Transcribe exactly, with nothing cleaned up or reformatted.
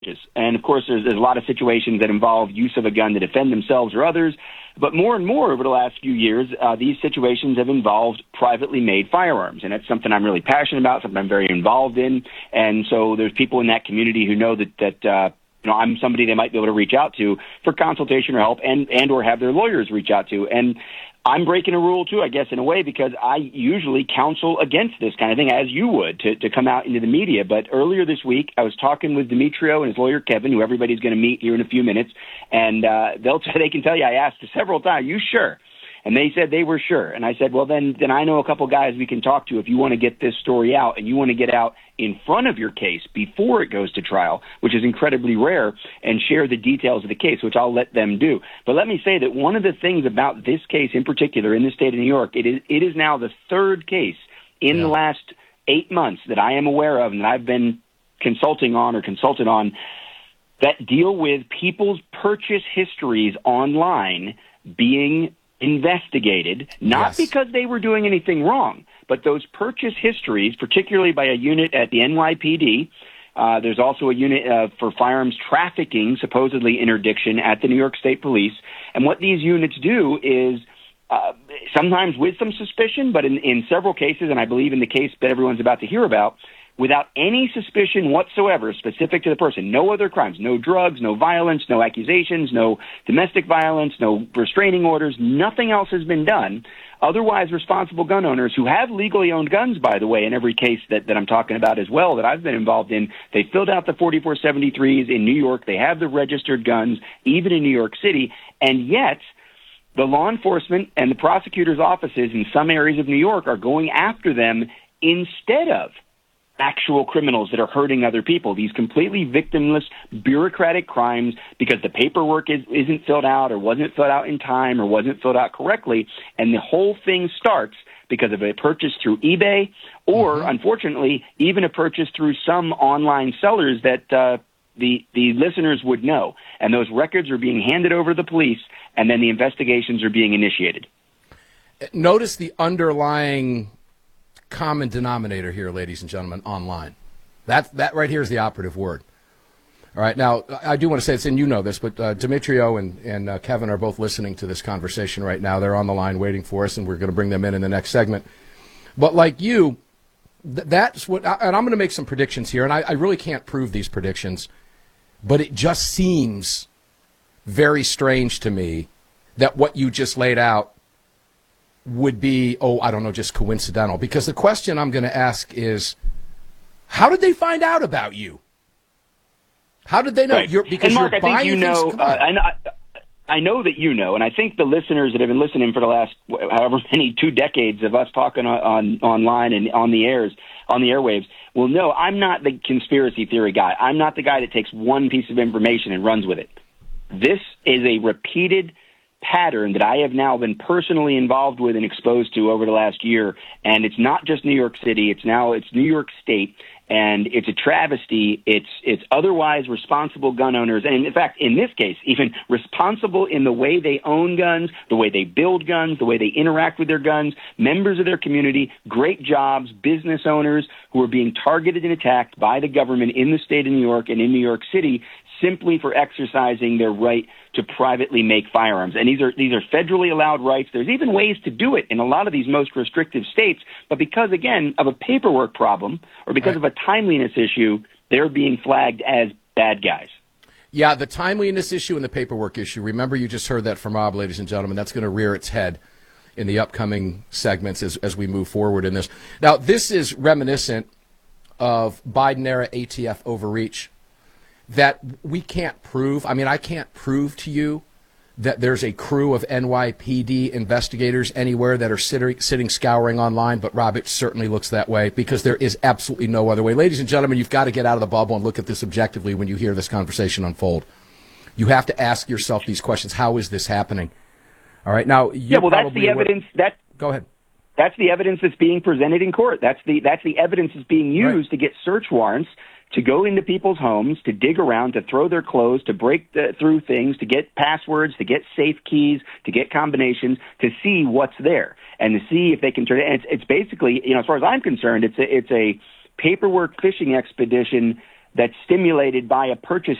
And, of course, there's, there's a lot of situations that involve use of a gun to defend themselves or others. But more and more over the last few years, uh, these situations have involved privately made firearms. And that's something I'm really passionate about, something I'm very involved in. And so there's people in that community who know that, that uh, you know, I'm somebody they might be able to reach out to for consultation or help, and, and or have their lawyers reach out to. And I'm breaking a rule, too, I guess, in a way, because I usually counsel against this kind of thing, as you would, to, to come out into the media. But earlier this week, I was talking with Demetrio and his lawyer, Kevin, who everybody's going to meet here in a few minutes. And uh, they'll t- they can tell you, I asked several times, you sure? And they said they were sure. And I said, well, then then I know a couple guys we can talk to if you want to get this story out, and you want to get out in front of your case before it goes to trial, which is incredibly rare, and share the details of the case, which I'll let them do. But let me say that one of the things about this case in particular in the state of New York, it is it is now the third case in yeah. the last eight months that I am aware of and that I've been consulting on or consulted on that deal with people's purchase histories online being investigated, not yes. because they were doing anything wrong, but those purchase histories, particularly by a unit at the N Y P D. Uh, there's also a unit uh, for firearms trafficking, supposedly interdiction, at the New York State Police. And what these units do is, uh, sometimes with some suspicion, but in, in several cases, and I believe in the case that everyone's about to hear about, without any suspicion whatsoever specific to the person, no other crimes, no drugs, no violence, no accusations, no domestic violence, no restraining orders, nothing else has been done. Otherwise, responsible gun owners who have legally owned guns, by the way, in every case that, that I'm talking about as well, that I've been involved in, they filled out the forty-four seventy-threes in New York. They have the registered guns, even in New York City, and yet the law enforcement and the prosecutor's offices in some areas of New York are going after them instead of actual criminals that are hurting other people, these completely victimless bureaucratic crimes because the paperwork is, isn't filled out or wasn't filled out in time or wasn't filled out correctly. And the whole thing starts because of a purchase through eBay or, mm-hmm. unfortunately, even a purchase through some online sellers that uh, the, the listeners would know. And those records are being handed over to the police, and then the investigations are being initiated. Notice the underlying common denominator here, ladies and gentlemen, online. That that right here is the operative word. All right, now, I do want to say this, and you know this, but uh, Demetrio and, and uh, Kevin are both listening to this conversation right now. They're on the line waiting for us, and we're going to bring them in in the next segment. But like you, th- that's what, and I'm going to make some predictions here, and I, I really can't prove these predictions, but it just seems very strange to me that what you just laid out would be, oh, I don't know, just coincidental. Because the question I'm going to ask is, how did they find out about you? How did they know? Right. You're, because and Mark, you're I think buying you know, things. Uh, I, I know that you know, and I think the listeners that have been listening for the last however many two decades of us talking on, on online and on the airs, on the airwaves, will know I'm not the conspiracy theory guy. I'm not the guy that takes one piece of information and runs with it. This is a repeated pattern that I have now been personally involved with and exposed to over the last year. And it's not just New York City. It's now, it's New York State. And it's a travesty. It's, it's otherwise responsible gun owners. And in fact, in this case, even responsible in the way they own guns, the way they build guns, the way they interact with their guns, members of their community, great jobs, business owners who are being targeted and attacked by the government in the state of New York and in New York City simply for exercising their right to privately make firearms. And these are these are federally allowed rights. There's even ways to do it in a lot of these most restrictive states. But because, again, of a paperwork problem or because right. of a timeliness issue, they're being flagged as bad guys. Yeah, the timeliness issue and the paperwork issue. Remember, you just heard that from Rob, ladies and gentlemen. That's going to rear its head in the upcoming segments as, as we move forward in this. Now, this is reminiscent of Biden-era A T F overreach that we can't prove. I mean, I can't prove to you that there's a crew of N Y P D investigators anywhere that are sitting, sitting scouring online, but Rob, it certainly looks that way because there is absolutely no other way. Ladies and gentlemen, you've got to get out of the bubble and look at this objectively when you hear this conversation unfold. You have to ask yourself these questions. How is this happening? All right, now, yeah, well, that's the evidence. That Go ahead. That's the evidence that's being presented in court. That's the that's the evidence that's being used right. to get search warrants, to go into people's homes, to dig around, to throw their clothes, to break the, through things, to get passwords, to get safe keys, to get combinations, to see what's there, and to see if they can turn it. And it's, it's basically, you know, as far as I'm concerned, it's a, it's a paperwork fishing expedition that's stimulated by a purchase